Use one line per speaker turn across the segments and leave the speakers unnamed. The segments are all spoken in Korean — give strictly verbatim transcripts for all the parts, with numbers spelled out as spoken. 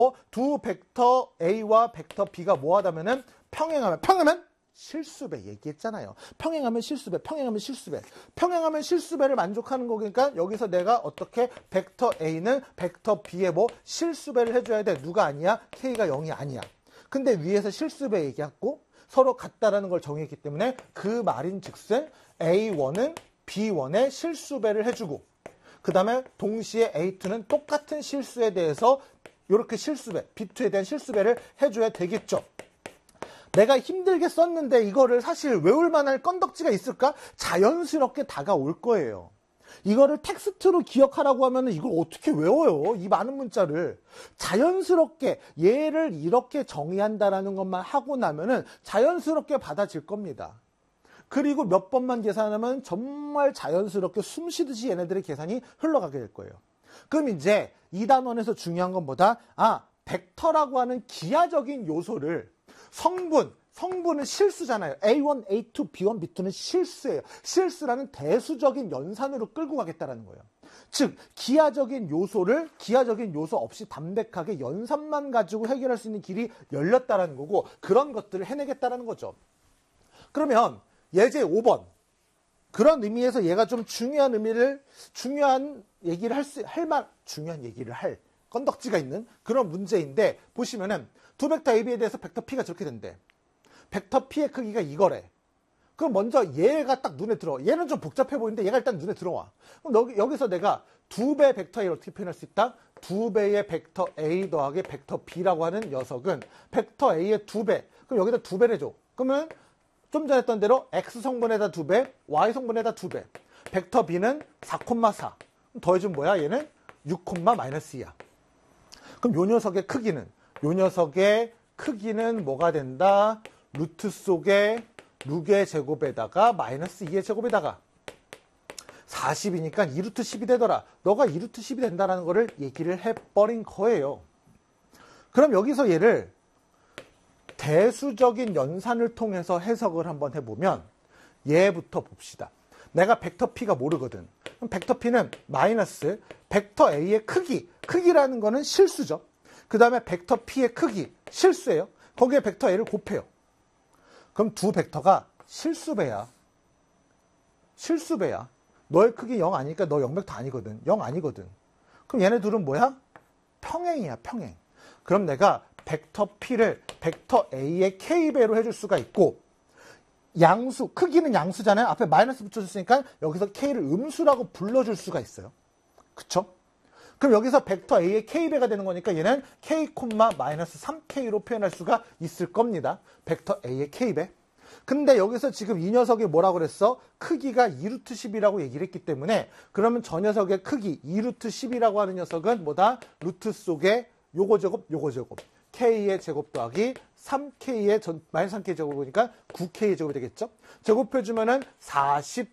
두 벡터 A와 벡터 B가 뭐하다면은 평행하면, 평행하면 실수배 얘기했잖아요. 평행하면 실수배, 평행하면 실수배. 평행하면 실수배를 만족하는 거니까 여기서 내가 어떻게 벡터 A는 벡터 B의 뭐 실수배를 해줘야 돼. 누가 아니야? K가 영이 아니야. 근데 위에서 실수배 얘기했고 서로 같다라는 걸 정했기 때문에 그 말인 즉슨 에이 원은 비 원의 실수배를 해주고 그 다음에 동시에 에이 투는 똑같은 실수에 대해서 이렇게 실수배, 비 투에 대한 실수배를 해줘야 되겠죠. 내가 힘들게 썼는데 이거를 사실 외울 만한 건덕지가 있을까? 자연스럽게 다가올 거예요. 이거를 텍스트로 기억하라고 하면 이걸 어떻게 외워요? 이 많은 문자를. 자연스럽게 얘를 이렇게 정의한다라는 것만 하고 나면은 자연스럽게 받아질 겁니다. 그리고 몇 번만 계산하면 정말 자연스럽게 숨 쉬듯이 얘네들의 계산이 흘러가게 될 거예요. 그럼 이제 이 단원에서 중요한 건 뭐다? 아, 벡터라고 하는 기하적인 요소를 성분, 성분은 실수잖아요. 에이 원, 에이 투, 비 원, 비 투는 실수예요. 실수라는 대수적인 연산으로 끌고 가겠다라는 거예요. 즉, 기하적인 요소를 기하적인 요소 없이 담백하게 연산만 가지고 해결할 수 있는 길이 열렸다라는 거고 그런 것들을 해내겠다라는 거죠. 그러면 예제 오 번. 그런 의미에서 얘가 좀 중요한 의미를, 중요한 얘기를 할 수, 할 말, 중요한 얘기를 할 건덕지가 있는 그런 문제인데 보시면은 두 벡터 에이, 비에 대해서 벡터 P가 저렇게 된대. 벡터 P의 크기가 이거래. 그럼 먼저 얘가 딱 눈에 들어. 얘는 좀 복잡해 보이는데 얘가 일단 눈에 들어와. 그럼 여기, 여기서 내가 두 배 벡터 A를 어떻게 표현할 수 있다? 두 배의 벡터 A 더하기 벡터 B라고 하는 녀석은 벡터 A의 두 배. 그럼 여기다 두 배를 줘. 그러면 좀 전에 했던 대로 X 성분에다 두 배, Y 성분에다 두 배. 벡터 B는 사, 사. 더해주면 뭐야? 얘는 육, 마이너스 이야. 그럼 요 녀석의 크기는? 요 녀석의 크기는 뭐가 된다? 루트 속에 육의 제곱에다가 마이너스 이의 제곱에다가 사십이니까 이 루트 십이 되더라. 너가 이 루트 십이 된다라는 거를 얘기를 해버린 거예요. 그럼 여기서 얘를 대수적인 연산을 통해서 해석을 한번 해보면 얘부터 봅시다. 내가 벡터 P가 모르거든. 그럼 벡터 P는 마이너스 벡터 A의 크기. 크기라는 거는 실수죠. 그 다음에 벡터 P의 크기. 실수예요. 거기에 벡터 A를 곱해요. 그럼 두 벡터가 실수배야. 실수배야. 너의 크기 영 아니니까 너 영 벡터 아니거든. 영 아니거든. 그럼 얘네 둘은 뭐야? 평행이야, 평행. 그럼 내가 벡터 P를 벡터 A의 K배로 해줄 수가 있고 양수, 크기는 양수잖아요. 앞에 마이너스 붙여줬으니까 여기서 K를 음수라고 불러줄 수가 있어요. 그쵸? 그럼 여기서 벡터 A의 K배가 되는 거니까 얘는 K, 마이너스 삼 케이로 표현할 수가 있을 겁니다. 벡터 A의 K배. 근데 여기서 지금 이 녀석이 뭐라고 그랬어? 크기가 이 루트 십이라고 얘기를 했기 때문에 그러면 저 녀석의 크기 이 루트 십이라고 하는 녀석은 뭐다? 루트 속에 요거 제곱, 요거 제곱. K의 제곱 더하기 삼 케이의 전, 마이너스 삼 케이 제곱이니까 구 케이의 제곱이 되겠죠? 제곱해주면은 사십은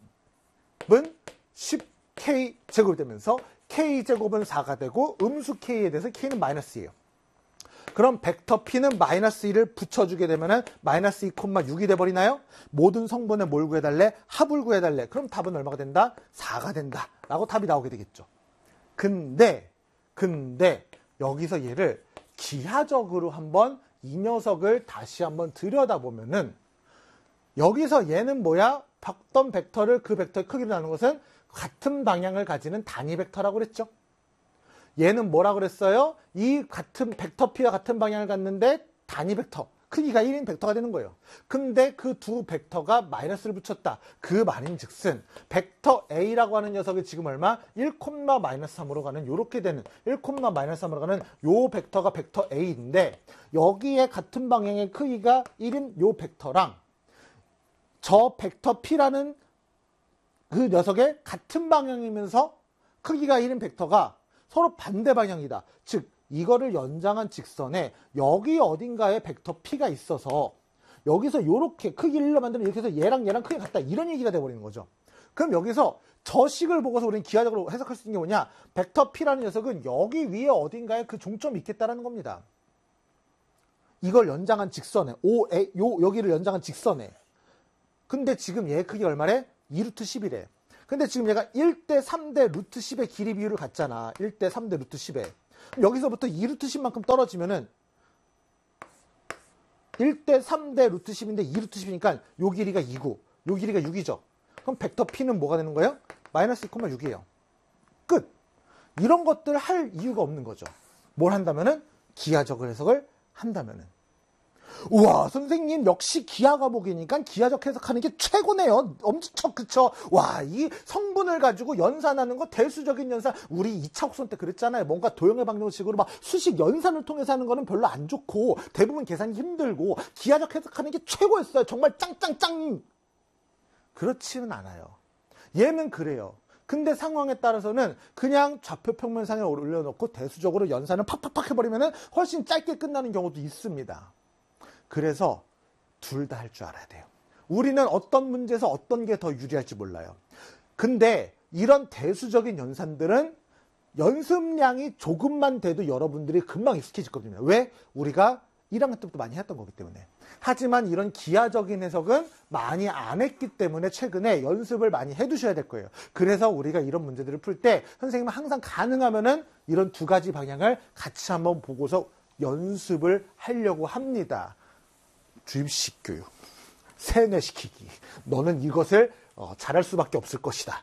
십 케이 제곱이 되면서 K제곱은 사가 되고 음수 K에 대해서 K는 마이너스예요. 그럼 벡터 P는 마이너스 일을 붙여주게 되면은 마이너스 이, 육이 돼버리나요? 모든 성분의 뭘 구해달래? 합을 구해달래. 그럼 답은 얼마가 된다? 사가 된다. 라고 답이 나오게 되겠죠. 근데, 근데 여기서 얘를 기하적으로 한번 이 녀석을 다시 한번 들여다보면은 여기서 얘는 뭐야? 어떤 벡터를 그 벡터의 크기로 나누는 것은 같은 방향을 가지는 단위 벡터라고 그랬죠. 얘는 뭐라 그랬어요? 이 같은 벡터 P와 같은 방향을 갖는데 단위 벡터, 크기가 일인 벡터가 되는 거예요. 근데 그 두 벡터가 마이너스를 붙였다. 그 말인 즉슨 벡터 A라고 하는 녀석이 지금 얼마? 일, 마이너스 삼으로 가는 요렇게 되는 일, 마이너스 삼으로 가는 요 벡터가 벡터 A인데 여기에 같은 방향의 크기가 일인 요 벡터랑 저 벡터 P라는 그 녀석의 같은 방향이면서 크기가 일인 벡터가 서로 반대 방향이다. 즉 이거를 연장한 직선에 여기 어딘가에 벡터 P가 있어서 여기서 이렇게 크기 일로 만들면 이렇게 해서 얘랑 얘랑 크기가 같다. 이런 얘기가 돼버리는 거죠. 그럼 여기서 저 식을 보고서 우리는 기하적으로 해석할 수 있는 게 뭐냐. 벡터 P라는 녀석은 여기 위에 어딘가에 그 종점이 있겠다라는 겁니다. 이걸 연장한 직선에 O, A, 요, 여기를 연장한 직선에 근데 지금 얘의 크기가 얼마래? 이 루트 십이래. 근데 지금 얘가 일 대 삼 대 루트 십의 길이 비율을 갖잖아. 일 대 삼 대 루트 십에. 여기서부터 이 루트 십만큼 떨어지면은 일 대 삼 대 루트 십인데 이 루트 십이니까 요 길이가 이고 요 길이가 육이죠. 그럼 벡터 P는 뭐가 되는 거예요? 마이너스 이, 육이에요. 끝. 이런 것들 할 이유가 없는 거죠. 뭘 한다면은 기하적 해석을 한다면은. 우와, 선생님 역시 기하 과목이니까 기하적 해석하는 게 최고네요. 엄청 그쵸? 와, 이 성분을 가지고 연산하는 거 대수적인 연산. 우리 이 차 혹선 때 그랬잖아요. 뭔가 도형의 방정식으로 막 수식 연산을 통해서 하는 거는 별로 안 좋고 대부분 계산이 힘들고 기하적 해석하는 게 최고였어요. 정말 짱짱짱. 그렇지는 않아요. 얘는 그래요. 근데 상황에 따라서는 그냥 좌표 평면상에 올려놓고 대수적으로 연산을 팍팍팍 해버리면 훨씬 짧게 끝나는 경우도 있습니다. 그래서 둘 다 할 줄 알아야 돼요. 우리는 어떤 문제에서 어떤 게 더 유리할지 몰라요. 근데 이런 대수적인 연산들은 연습량이 조금만 돼도 여러분들이 금방 익숙해지거든요. 왜? 우리가 일 학년 때부터 많이 했던 거기 때문에. 하지만 이런 기하적인 해석은 많이 안 했기 때문에 최근에 연습을 많이 해두셔야 될 거예요. 그래서 우리가 이런 문제들을 풀 때 선생님은 항상 가능하면은 이런 두 가지 방향을 같이 한번 보고서 연습을 하려고 합니다. 주입식 교육, 세뇌시키기. 너는 이것을 어, 잘할 수밖에 없을 것이다.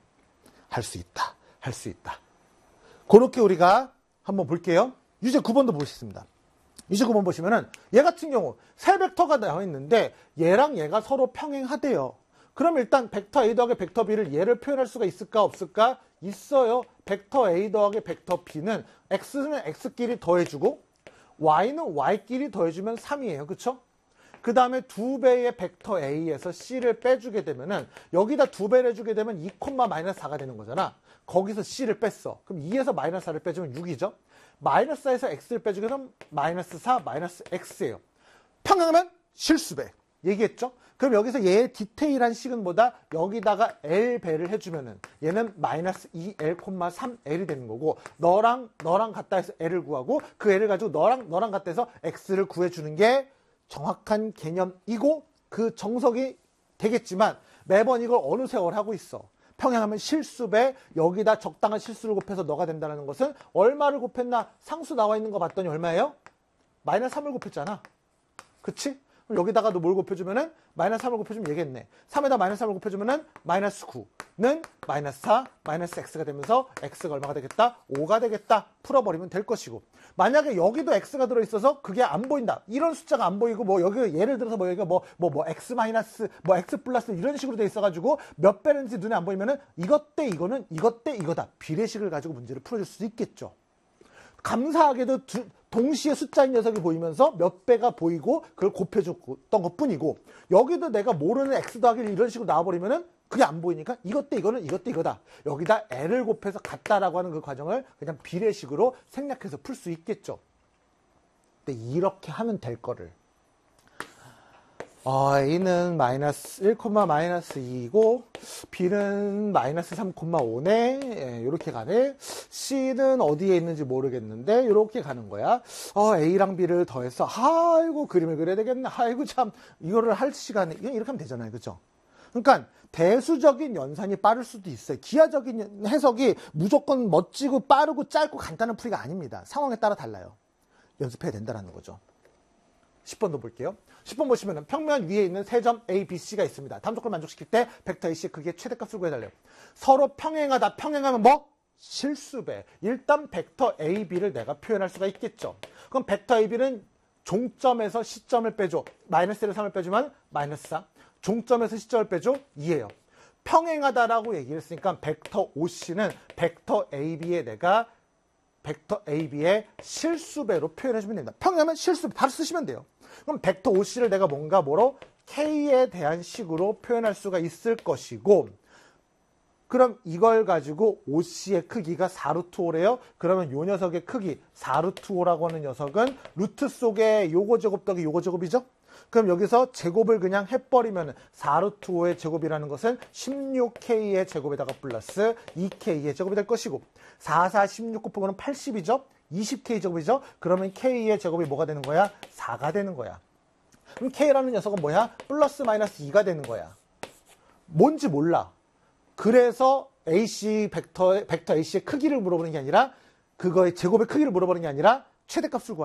할 수 있다. 할 수 있다. 그렇게 우리가 한번 볼게요. 유제 구 번도 보시겠습니다. 유제 구 번 보시면은 얘 같은 경우 세 벡터가 나와 있는데 얘랑 얘가 서로 평행하대요. 그럼 일단 벡터 A 더하기 벡터 B를 얘를 표현할 수가 있을까 없을까? 있어요. 벡터 A 더하기 벡터 B는 X는 X끼리 더해주고 Y는 Y끼리 더해주면 삼이에요. 그쵸? 그 다음에 두 배의 벡터 A에서 C를 빼주게 되면은 여기다 두 배를 해주게 되면 이, 마이너스 사가 되는 거잖아. 거기서 C를 뺐어. 그럼 이에서 마이너스 사를 빼주면 육이죠. 마이너스 사에서 X를 빼주게 되면 마이너스 사, 마이너스 X예요. 평행하면 실수배. 얘기했죠? 그럼 여기서 얘의 디테일한 식은 뭐다? 여기다가 L배를 해주면은 얘는 마이너스 이 엘, 삼 엘이 되는 거고 너랑 너랑 같다 해서 L을 구하고 그 L을 가지고 너랑 너랑 같다 해서 X를 구해주는 게 정확한 개념이고 그 정석이 되겠지만 매번 이걸 어느 세월 하고 있어. 평행하면 실수배, 여기다 적당한 실수를 곱해서 너가 된다는 것은 얼마를 곱했나? 상수 나와 있는 거 봤더니 얼마예요? 마이너스 삼을 곱했잖아. 그치? 그럼 여기다가도 뭘 곱해주면은 마이너스 삼을 곱해주면 얘겠네. 삼에다 마이너스 삼을 곱해주면은 마이너스 구는 마이너스 사, 마이너스 X가 되면서 X가 얼마가 되겠다? 오가 되겠다. 풀어버리면 될 것이고. 만약에 여기도 X가 들어있어서 그게 안 보인다. 이런 숫자가 안 보이고 뭐 여기 예를 들어서 뭐 여기가 뭐, 뭐, 뭐 X 마이너스, 뭐 X 플러스 이런 식으로 돼 있어가지고 몇 배는지 눈에 안 보이면은 이것 대 이거는 이것 대 이거다. 비례식을 가지고 문제를 풀어줄 수도 있겠죠. 감사하게도 두, 동시에 숫자인 녀석이 보이면서 몇 배가 보이고 그걸 곱해줬던 것 뿐이고 여기도 내가 모르는 X 더하기 이런 식으로 나와버리면은 그게 안 보이니까 이것 대 이거는 이것 대 이거다. 여기다 L을 곱해서 같다라고 하는 그 과정을 그냥 비례식으로 생략해서 풀 수 있겠죠. 근데 이렇게 하면 될 거를 어, A는 마이너스 일, 마이너스 이이고 B는 마이너스 삼, 오네. 예, 이렇게 가네. C는 어디에 있는지 모르겠는데 이렇게 가는 거야. 어, A랑 B를 더해서 아이고 그림을 그려야 되겠네. 아이고 참 이거를 할 시간에 이렇게 하면 되잖아요. 그죠? 그러니까 대수적인 연산이 빠를 수도 있어요. 기하적인 해석이 무조건 멋지고 빠르고 짧고 간단한 풀이가 아닙니다. 상황에 따라 달라요. 연습해야 된다는 거죠. 십 번도 볼게요. 십 번 보시면 평면 위에 있는 세 점 A, B, C가 있습니다. 다음 조건을 만족시킬 때 벡터 A씨의 크기의 최대값을 구해달래요. 서로 평행하다. 평행하면 뭐? 실수배. 일단 벡터 A, B를 내가 표현할 수가 있겠죠. 그럼 벡터 A, B는 종점에서 시점을 빼줘. 마이너스 일에서 삼을 빼주면 마이너스 사. 종점에서 시점을 빼줘. 이예요. 평행하다라고 얘기를 했으니까 벡터 오씨는 벡터 A, B에 내가 벡터 A, B의 실수배로 표현해주면 됩니다. 평행하면 실수배 바로 쓰시면 돼요. 그럼 벡터 오씨를 내가 뭔가 뭐로 K에 대한 식으로 표현할 수가 있을 것이고 그럼 이걸 가지고 오씨의 크기가 사 루트 오래요. 그러면 요 녀석의 크기 사 루트 오라고 하는 녀석은 루트 속에 요거 제곱 더하기 요거 제곱이죠. 그럼 여기서 제곱을 그냥 해버리면 사 루트 오의 제곱이라는 것은 십육 케이의 제곱에다가 플러스 이 케이의 제곱이 될 것이고 사, 사, 십육 곱하고는 팔십이죠. 이십 케이 제곱이죠. 그러면 K의 제곱이 뭐가 되는 거야? 사가 되는 거야. 그럼 K라는 녀석은 뭐야? 플러스 마이너스 이가 되는 거야. 뭔지 몰라. 그래서 에이씨 벡터, 벡터 A씨의 크기를 물어보는 게 아니라 그거의 제곱의 크기를 물어보는 게 아니라 최대값을 구하라.